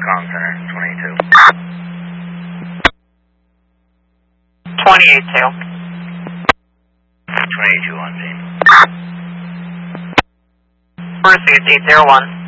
comm center, 22. 28-2. 28-2 on scene. First, it's 801.